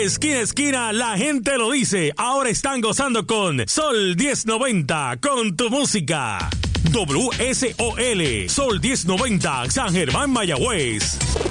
esquina a esquina, la gente lo dice. Ahora están gozando con Sol 1090, con tu música. WSOL, Sol 1090, San Germán, Mayagüez.